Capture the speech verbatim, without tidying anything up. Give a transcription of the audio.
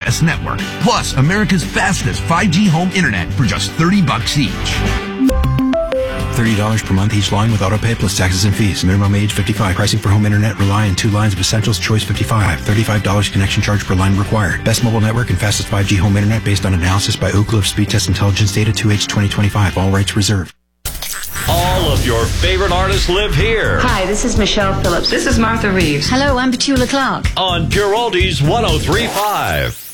best network. Plus, America's fastest five G home internet for just thirty bucks each. thirty dollars per month each line with autopay plus taxes and fees. Minimum age fifty-five. Pricing for home internet rely on two lines of Essentials. Choice fifty-five. thirty-five dollars connection charge per line required. Best mobile network and fastest five G home internet based on analysis by Oak Cliff Speed Test Intelligence Data two H twenty twenty-five. All rights reserved. All of your favorite artists live here. Hi, this is Michelle Phillips. This is Martha Reeves. Hello, I'm Petula Clark. On Pure Oldies one oh three point five.